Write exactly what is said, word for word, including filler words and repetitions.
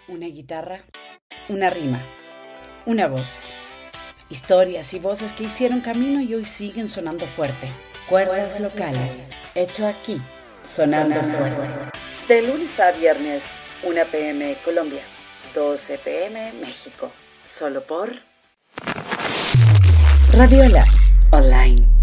Una guitarra, una rima, una voz. Historias y voces que hicieron camino y hoy siguen sonando fuerte. Cuerdas locales, hecho aquí, sonando fuerte. De lunes a viernes, una p m Colombia, doce p m México. Solo por Radiola Online.